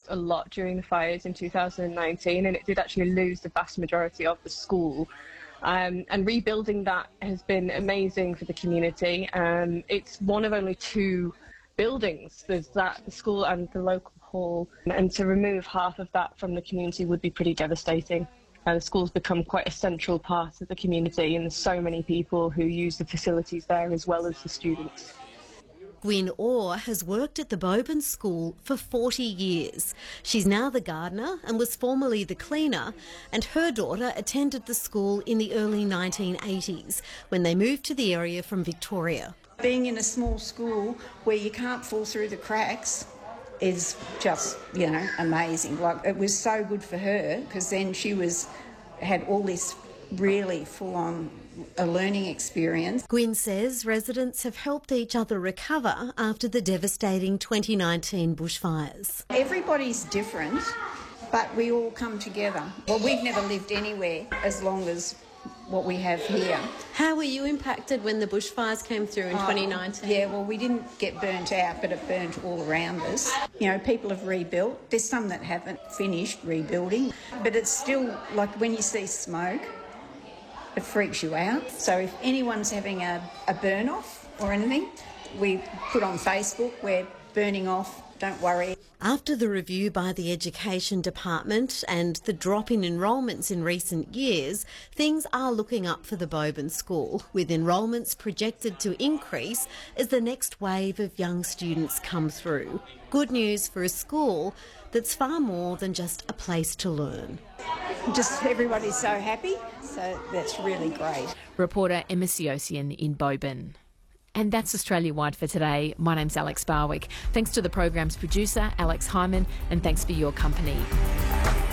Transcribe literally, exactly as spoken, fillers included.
a lot during the fires in two thousand nineteen, and it did actually lose the vast majority of the school. Um, and rebuilding that has been amazing for the community. Um, it's one of only two buildings. There's that, the school and the local hall, and to remove half of that from the community would be pretty devastating. Uh, the school's become quite a central part of the community, and there's so many people who use the facilities there as well as the students. Gwyn Orr has worked at the Boban School for forty years. She's now the gardener and was formerly the cleaner, and her daughter attended the school in the early nineteen eighties when they moved to the area from Victoria. Being in a small school where you can't fall through the cracks is just, you know, amazing. Like, it was so good for her because then she was had all this really full-on a learning experience. Gwyn says residents have helped each other recover after the devastating twenty nineteen bushfires. Everybody's different, but we all come together. Well, we've never lived anywhere as long as what we have here. How were you impacted when the bushfires came through in twenty nineteen? Yeah, well, we didn't get burnt out, but it burnt all around us. You know, people have rebuilt. There's some that haven't finished rebuilding, but it's still, like, when you see smoke, it freaks you out. So if anyone's having a, a burn off or anything, we put on Facebook, we're burning off, don't worry. After the review by the Education Department and the drop in enrolments in recent years, things are looking up for the Boban School, with enrolments projected to increase as the next wave of young students come through. Good news for a school that's far more than just a place to learn. Just everybody's so happy, so that's really great. Reporter Emma Siosian in Boban. And that's Australia-wide for today. My name's Alex Barwick. Thanks to the program's producer, Alex Hyman, and thanks for your company.